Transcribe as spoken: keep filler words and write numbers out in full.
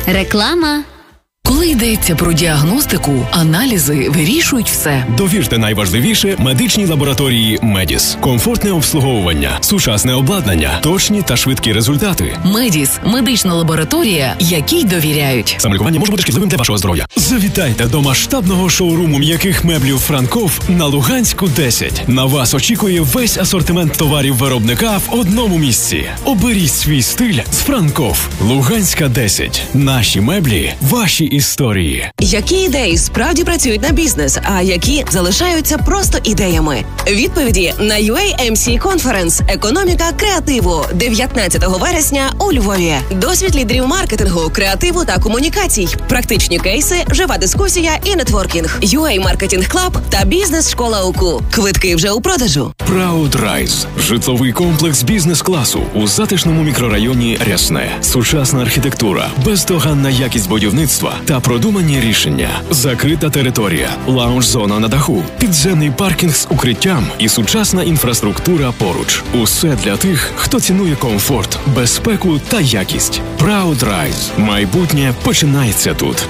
Реклама. Коли йдеться про діагностику, аналізи вирішують все. Довірте найважливіше медичній лабораторії «Медіс». Комфортне обслуговування, сучасне обладнання, точні та швидкі результати. «Медіс» – медична лабораторія, якій довіряють. Самолікування може бути шкідливим для вашого здоров'я. Завітайте до масштабного шоуруму м'яких меблів «Франков» на Луганську, десять. На вас очікує весь асортимент товарів виробника в одному місці. Оберіть свій стиль з «Франков». Луганська, десять. Наші меблі – ваші історії. Які ідеї справді працюють на бізнес, а які залишаються просто ідеями? Відповіді на ю ей ем сі Conference «Економіка креативу» дев'ятнадцятого вересня у Львові. Досвід лідерів маркетингу, креативу та комунікацій, практичні кейси, жива дискусія і нетворкінг. ю ей Marketing Club та бізнес-школа УКУ. Квитки вже у продажу. Proud Rise – житловий комплекс бізнес-класу у затишному мікрорайоні Рясне. Сучасна архітектура, бездоганна якість будівництва та продумані рішення. Закрита територія, лаунж-зона на даху, підземний паркінг з укриттям і сучасна інфраструктура поруч. Усе для тих, хто цінує комфорт, безпеку та якість. Proud Rise. Майбутнє починається тут.